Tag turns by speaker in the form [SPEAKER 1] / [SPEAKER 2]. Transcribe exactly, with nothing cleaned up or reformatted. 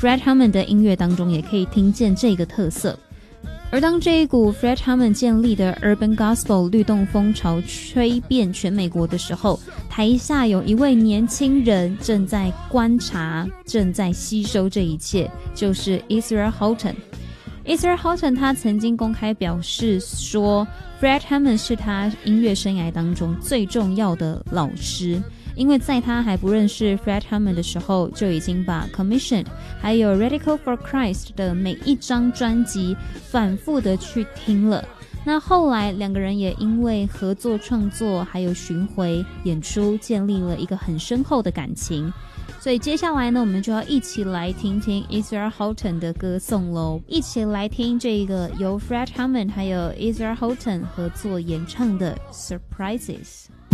[SPEAKER 1] Fred Hammond 的音乐当中也可以听见这个特色。而当这一股 Fred Hammond 建立的 Urban Gospel 律动风潮吹遍全美国的时候，台下有一位年轻人正在观察，正在吸收这一切，就是 Israel Houghton。Israel Houghton 他曾经公开表示说 Fred Hammond 是他音乐生涯当中最重要的老师，因为在他还不认识 Fred Hammond 的时候，就已经把 Commissioned 还有 Radical for Christ 的每一张专辑反复的去听了。那后来两个人也因为合作创作还有巡回演出建立了一个很深厚的感情。所以接下来呢，我们就要一起来听听 Israel Houghton 的歌颂咯，一起来听这个由 Fred Hammond 还有 Israel Houghton 合作演唱的 Surprises。